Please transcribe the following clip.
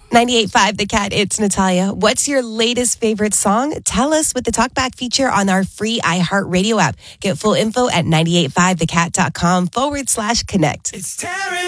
98.5 The Cat, it's Natalia. What's your latest favorite song? Tell us with the Talkback feature on our free iHeartRadio app. Get full info at 985thecat.com/connect. It's tearing